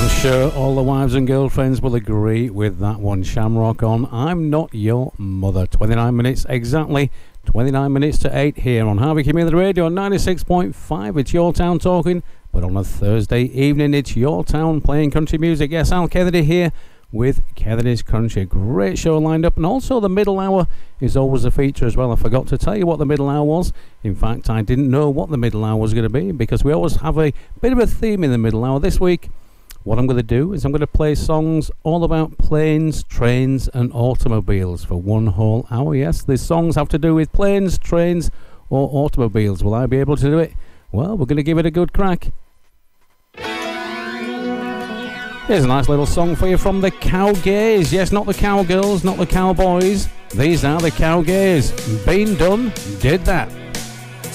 I'm sure all the wives and girlfriends will agree with that one. Shamrock on I'm Not Your Mother. 29 minutes exactly. 29 minutes to 8 here on Harvey Community Radio 96.5. It's Your Town talking, but on a Thursday evening it's Your Town playing country music. Yes, Al Kennedy here with Kennedy's Country. Great show lined up, and also the middle hour is always a feature as well. I forgot to tell you what the middle hour was. In fact, I didn't know what the middle hour was going to be, because we always have a bit of a theme in the middle hour. This week, what I'm going to do is I'm going to play songs all about planes, trains and automobiles for one whole hour. Yes, these songs have to do with planes, trains or automobiles. Will I be able to do it? Well, we're going to give it a good crack. Here's a nice little song for you from the Cowgays. Yes, not the Cowgirls, not the Cowboys. These are the Cowgays. Been done, did that.